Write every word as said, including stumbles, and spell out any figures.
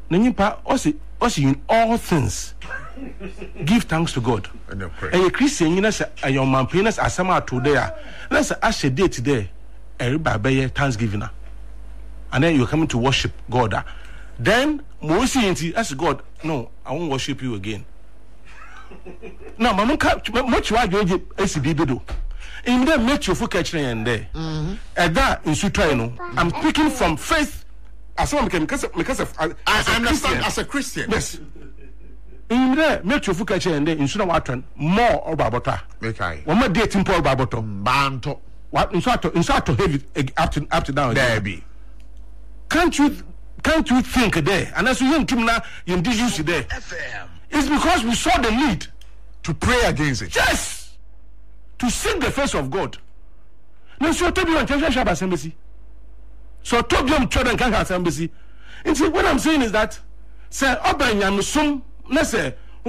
Nanyimpa osi osi in all things give thanks to God. And a Christian, you know, a young man, penis, as some are today. Let's ask a day today. Everybody Thanksgiving. And then you're coming to worship God. Then, Mosi, ask God, no, I won't worship you again. No, Mamma, much why you A C B do. In there, make your foot catching and there. And that in Sutraino, I'm speaking from faith. As someone can because of I understand as a Christian. Yes. In there, make your foot catching and there in Sunawatan more or Babota. Okay. One more dating Paul Baboto. Banto. What in sort of in sort of heavy up to up to down. There be. Can't you can't you think there? And as you young Timna in this use there. It's because we saw the need to pray against it. Yes. To seek the face of God. Now so to be on Church Shabbat Embassy. So to be on Church and Embassy. And see what I'm saying is that say Obanyam sum let's say